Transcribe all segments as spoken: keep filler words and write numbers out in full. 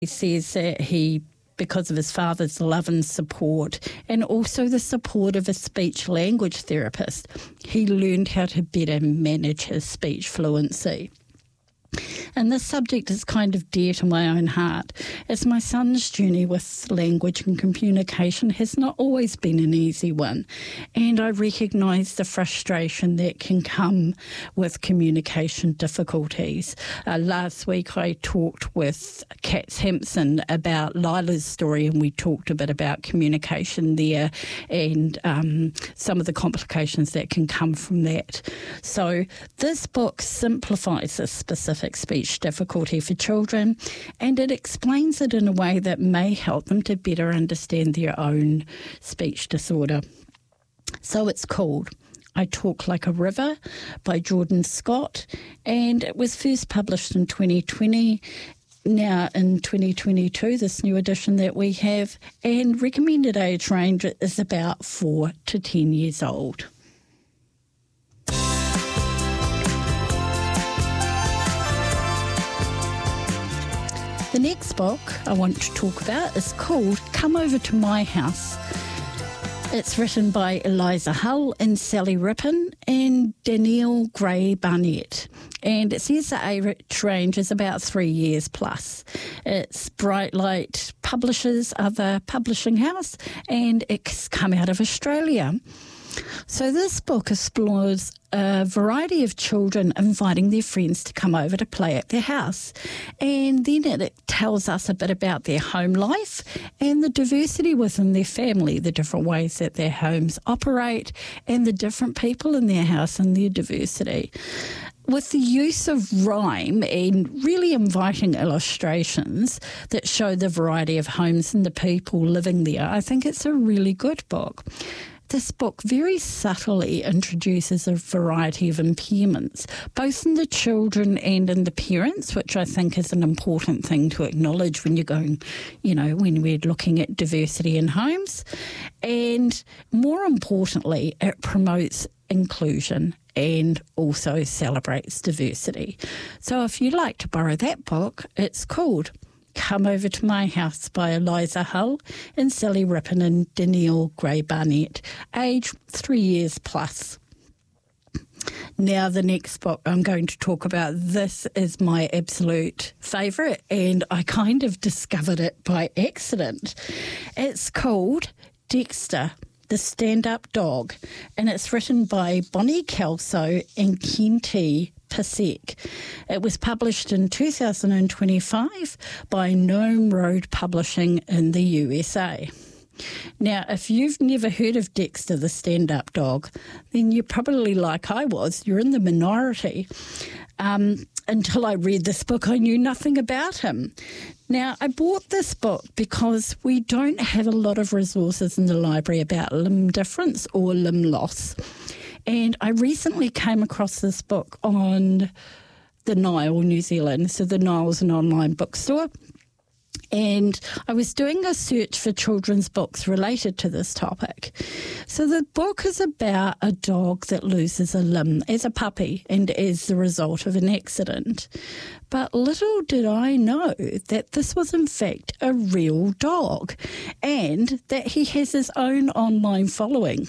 He says that he, because of his father's love and support, and also the support of a speech language therapist, he learned how to better manage his speech fluency. And this subject is kind of dear to my own heart, as my son's journey with language and communication has not always been an easy one, and I recognise the frustration that can come with communication difficulties. Uh, last week I talked with Kat Sampson about Lila's story, and we talked a bit about communication there and um, some of the complications that can come from that. So this book simplifies this specific speech difficulty for children, and it explains it in a way that may help them to better understand their own speech disorder. So it's called I Talk Like a River by Jordan Scott, and it was first published in twenty twenty. Now in twenty twenty-two, this new edition that we have, and recommended age range is about four to ten years old. The next book I want to talk about is called Come Over to My House. It's written by Eliza Hull and Sally Rippon and Danielle Gray Barnett. And it says the age range is about three years plus. It's Bright Light Publishers, other publishing house, and it's come out of Australia. So this book explores a variety of children inviting their friends to come over to play at their house. And then it tells us a bit about their home life and the diversity within their family, the different ways that their homes operate, and the different people in their house and their diversity. With the use of rhyme and really inviting illustrations that show the variety of homes and the people living there, I think it's a really good book. This book very subtly introduces a variety of impairments, both in the children and in the parents, which I think is an important thing to acknowledge when you're going, you know, when we're looking at diversity in homes. And more importantly, it promotes inclusion and also celebrates diversity. So if you'd like to borrow that book, it's called Come Over to My House by Eliza Hull and Sally Rippon and Danielle Gray Barnett, age three years plus. Now the next book I'm going to talk about, this is my absolute favourite, and I kind of discovered it by accident. It's called Dexter, the Stand-Up Dog, and it's written by Bonnie Kelso and Kenti Pasek. It was published in two thousand twenty-five by Gnome Road Publishing in the U S A. Now, if you've never heard of Dexter the Stand-Up Dog, then you're probably like I was, you're in the minority. Um, until I read this book, I knew nothing about him. Now, I bought this book because we don't have a lot of resources in the library about limb difference or limb loss. And I recently came across this book on the Nile, New Zealand. So the Nile's an online bookstore. And I was doing a search for children's books related to this topic. So the book is about a dog that loses a limb as a puppy and as the result of an accident. But little did I know that this was in fact a real dog and that he has his own online following.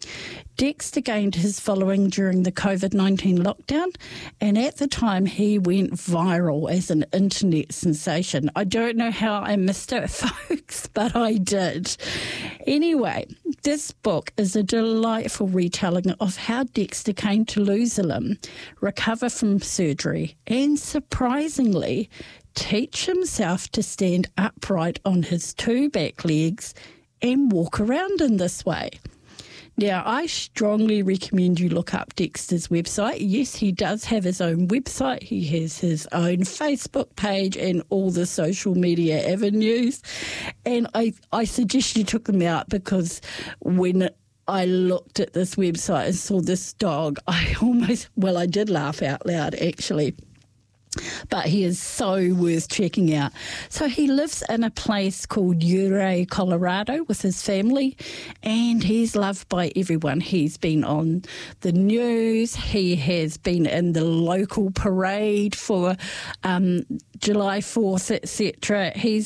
Dexter gained his following during the covid nineteen lockdown, and at the time he went viral as an internet sensation. I don't know how I missed it, folks, but I did. Anyway, this book is a delightful retelling of how Dexter came to lose a limb, recover from surgery, and surprisingly teach himself to stand upright on his two back legs and walk around in this way. Now, I strongly recommend you look up Dexter's website. Yes, he does have his own website. He has his own Facebook page and all the social media avenues. And I, I suggest you took them out because when I looked at this website and saw this dog, I almost, well, I did laugh out loud, actually. but he is so worth checking out. So he lives in a place called Ouray, Colorado with his family, and he's loved by everyone. He's been on the news. He has been in the local parade for um, July fourth, et cetera. He's